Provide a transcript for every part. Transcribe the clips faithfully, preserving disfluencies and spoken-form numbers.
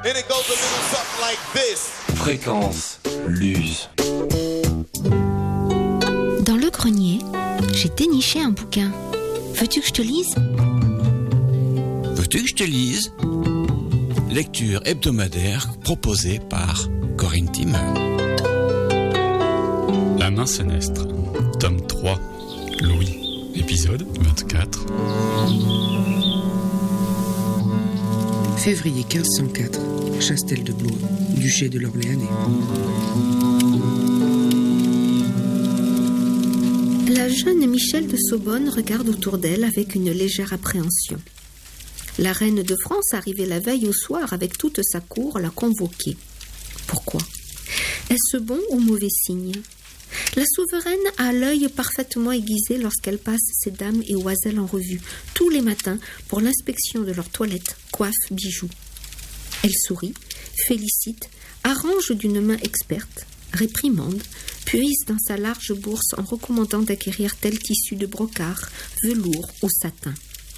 And it goes a little something like this. Fréquence Luz. Dans le grenier, j'ai déniché un bouquin. Veux-tu que je te lise ? Veux-tu que je te lise ? Lecture hebdomadaire proposée par Corinne Timmer. La main sénestre, tome trois, Louis, épisode vingt-quatre. Février quinze cent quatre, Chastel de Blois, duché de l'Orléanais. La jeune Michel de Sorbonne regarde autour d'elle avec une légère appréhension. La reine de France, arrivée la veille au soir avec toute sa cour, l'a convoquée. Pourquoi ? Est-ce bon ou mauvais signe ? La souveraine a l'œil parfaitement aiguisé lorsqu'elle passe ses dames et oiselles en revue, tous les matins, pour l'inspection de leur toilette, coiffe, bijoux. Elle sourit, félicite, arrange d'une main experte, réprimande, puise dans sa large bourse en recommandant d'acquérir tel tissu de brocart, velours ou satin.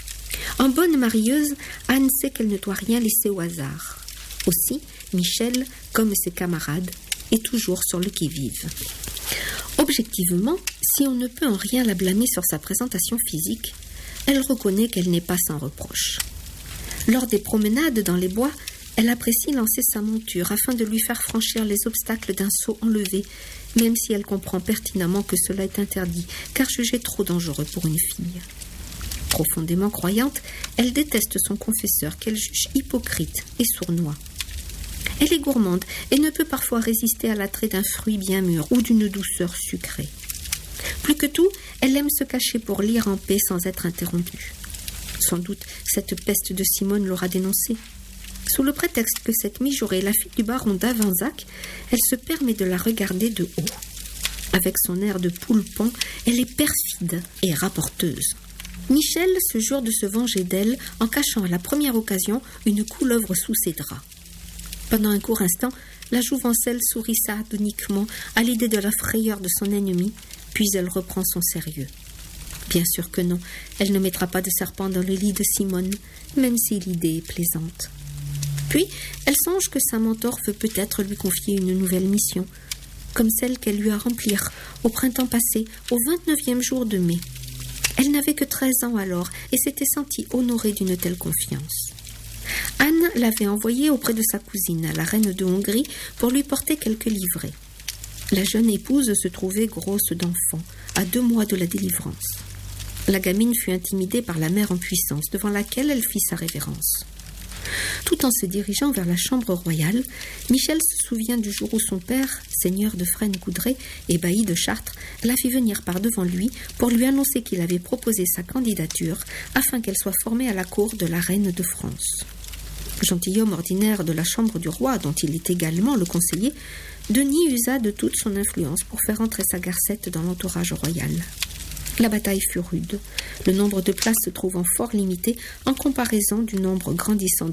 En bonne marieuse, Anne sait qu'elle ne doit rien laisser au hasard. Aussi, Michel, comme ses camarades, est toujours sur le qui-vive. Objectivement, si on ne peut en rien la blâmer sur sa présentation physique, elle reconnaît qu'elle n'est pas sans reproche. Lors des promenades dans les bois, elle apprécie lancer sa monture afin de lui faire franchir les obstacles d'un saut enlevé, même si elle comprend pertinemment que cela est interdit, car jugé trop dangereux pour une fille. Profondément croyante, elle déteste son confesseur qu'elle juge hypocrite et sournois. Elle est gourmande et ne peut parfois résister à l'attrait d'un fruit bien mûr ou d'une douceur sucrée. Plus que tout, elle aime se cacher pour lire en paix sans être interrompue. Sans doute, cette peste de Simone l'aura dénoncée. Sous le prétexte que cette mijaurée est la fille du baron d'Avanzac, elle se permet de la regarder de haut. Avec son air de poule-pont, elle est perfide et rapporteuse. Michel se jure de se venger d'elle en cachant à la première occasion une couleuvre sous ses draps. Pendant un court instant, la jouvencelle sourit sardoniquement à l'idée de la frayeur de son ennemi, puis elle reprend son sérieux. Bien sûr que non, elle ne mettra pas de serpent dans le lit de Simone, même si l'idée est plaisante. Puis, elle songe que sa mentor veut peut-être lui confier une nouvelle mission, comme celle qu'elle lui a remplie au printemps passé, au vingt-neuvième jour de mai. Elle n'avait que treize ans alors et s'était sentie honorée d'une telle confiance. Anne l'avait envoyée auprès de sa cousine, la reine de Hongrie, pour lui porter quelques livrets. La jeune épouse se trouvait grosse d'enfant, à deux mois de la délivrance. La gamine fut intimidée par la mère en puissance, devant laquelle elle fit sa révérence. Tout en se dirigeant vers la chambre royale, Michel se souvient du jour où son père, seigneur de Fresnes-Coudray et bailli de Chartres, la fit venir par devant lui pour lui annoncer qu'il avait proposé sa candidature afin qu'elle soit formée à la cour de la reine de France. Gentilhomme ordinaire de la chambre du roi, dont il est également le conseiller, Denis usa de toute son influence pour faire entrer sa garcette dans l'entourage royal. La bataille fut rude, le nombre de places se trouvant fort limité en comparaison du nombre grandissant